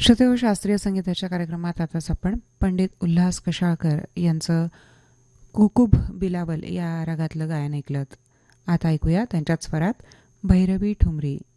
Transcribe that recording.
श्रोतेहो, शास्त्रीय संगीताच्या कार्यक्रमात आताच आपण पंडित उल्हास कशाळकर यांचं कुकुब बिलावल या रागातलं गायन ऐकलं. आता ऐकूया त्यांच्याच स्वरात भैरवी ठुमरी.